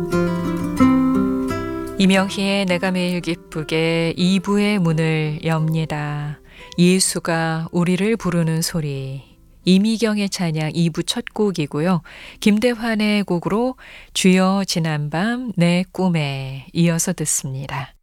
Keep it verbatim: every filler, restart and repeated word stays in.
이명희의 내가 매일 기쁘게 이 부의 문을 엽니다. 예수가 우리를 부르는 소리. 이미경의 찬양 이 부 첫 곡이고요. 김대환의 곡으로 주여 지난밤 내 꿈에 이어서 듣습니다.